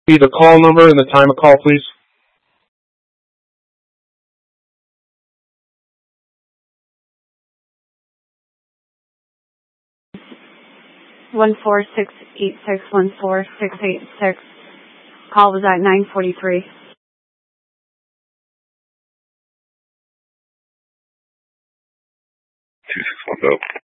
Be the call number and the time of call, please. One 468614686. Call was at 9:43. Two 610.